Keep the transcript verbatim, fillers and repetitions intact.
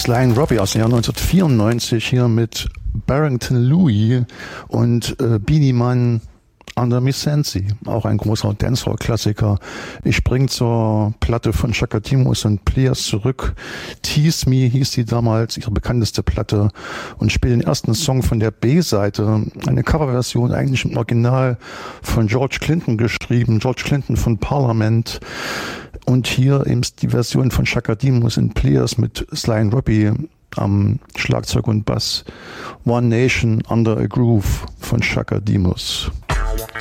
Sly and Robbie aus dem Jahr neunzehnhundertvierundneunzig hier mit Barrington Louis und äh, Beenie Man Under Me Sensi, auch ein großer Dancehall-Klassiker. Ich spring zur Platte von Chaka Demus und Pliers zurück. Tease Me hieß die damals, ihre bekannteste Platte, und spiele den ersten Song von der B-Seite, eine Coverversion eigentlich im Original von George Clinton geschrieben, George Clinton von Parliament, und hier eben die Version von Chaka Demus und Pliers mit Sly and Robbie am Schlagzeug und Bass. One Nation Under a Groove von Chaka Demus.